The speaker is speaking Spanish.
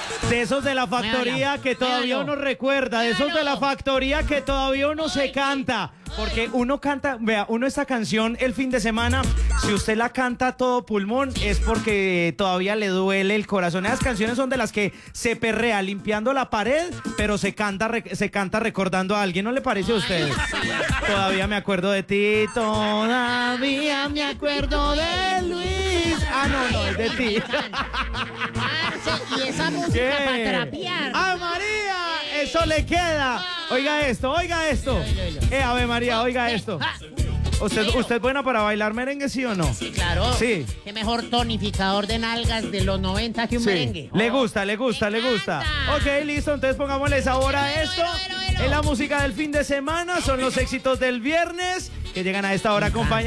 De esos de la factoría que todavía uno recuerda, de esos de la factoría que todavía uno se canta. Porque uno canta, vea, uno esta canción el fin de semana, si usted la canta a todo pulmón, es porque todavía le duele el corazón. Esas canciones son de las que se perrea limpiando la pared, pero se canta recordando a alguien, ¿no le parece a usted? Todavía me acuerdo de ti, todavía me acuerdo de Luis. Ah, no, es de ti. Y esa música para terapiar. ¡Ah, María! Eso le queda. Oiga esto. Ave María, oiga esto. ¿Usted es buena para bailar merengue, sí o no? Sí, claro. Sí. Qué mejor tonificador de nalgas de los 90 que un merengue. Le gusta. Ok, listo, entonces pongámosle sabor a esto. Es la música del fin de semana, son los éxitos del viernes que llegan a esta hora, compañeros.